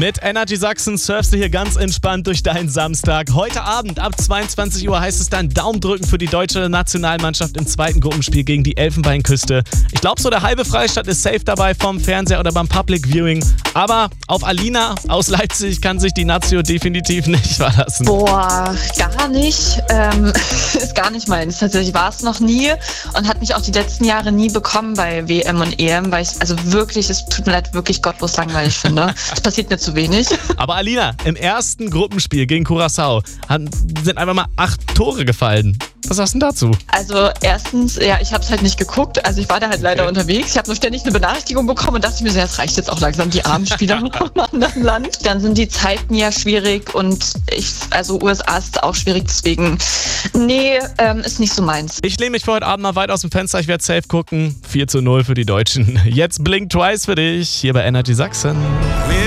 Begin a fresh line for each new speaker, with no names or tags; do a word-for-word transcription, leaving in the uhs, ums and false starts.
Mit Energy Sachsen surfst du hier ganz entspannt durch deinen Samstag. Heute Abend ab zweiundzwanzig Uhr heißt es dann Daumen drücken für die deutsche Nationalmannschaft im zweiten Gruppenspiel gegen die Elfenbeinküste. Ich glaube, so der halbe Freistaat ist safe dabei vom Fernseher oder beim Public Viewing. Aber auf Alina aus Leipzig kann sich die Nazio definitiv nicht verlassen.
Boah, gar nicht. Ähm, ist gar nicht meins. Tatsächlich war es noch nie und hat mich auch die letzten Jahre nie bekommen bei W M und E M, weil ich also wirklich, es tut mir leid, wirklich gottlos langweilig finde. Es passiert mir zu wenig.
Aber Alina, im ersten Gruppenspiel gegen Curaçao sind einfach mal acht Tore gefallen. Was sagst du denn dazu?
Also erstens, ja, ich habe es halt nicht geguckt. Also ich war da halt leider okay. unterwegs. Ich habe nur ständig eine Benachrichtigung bekommen und dachte mir so, ja, es reicht jetzt auch langsam, die armen Spieler im anderen Land. Dann sind die Zeiten ja schwierig und ich, also U S A ist auch schwierig, deswegen, nee, ähm, ist nicht so meins.
Ich lehne mich für heute Abend mal weit aus dem Fenster. Ich werde safe gucken. vier zu null für die Deutschen. Jetzt Blink Twice für dich hier bei Energy Sachsen.